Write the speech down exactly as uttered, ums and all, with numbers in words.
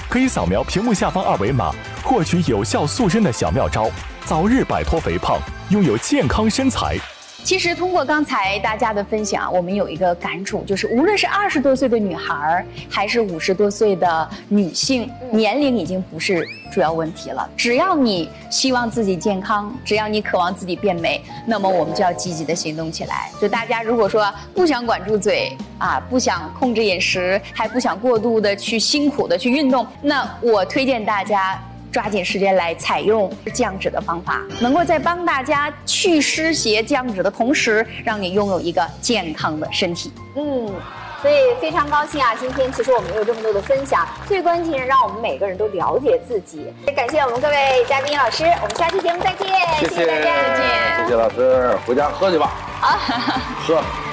可以扫描屏幕下方二维码，获取有效塑身的小妙招，早日摆脱肥胖，拥有健康身材。 其实通过刚才大家的分享，我们有一个感触，就是无论是二十多岁的女孩，还是五十多岁的女性，年龄已经不是主要问题了。只要你希望自己健康，只要你渴望自己变美，那么我们就要积极的行动起来。就大家如果说不想管住嘴啊，不想控制饮食，还不想过度的去辛苦的去运动，那我推荐大家抓紧时间来采用降脂的方法，能够在帮大家去湿邪降脂的同时，让你拥有一个健康的身体。 嗯，所以非常高兴啊！今天其实我们有这么多的分享，最关键是让我们每个人都了解自己。感谢我们各位嘉宾老师，我们下期节目再见， 谢谢谢谢大家， 谢谢老师，回家喝去吧。 好， 喝。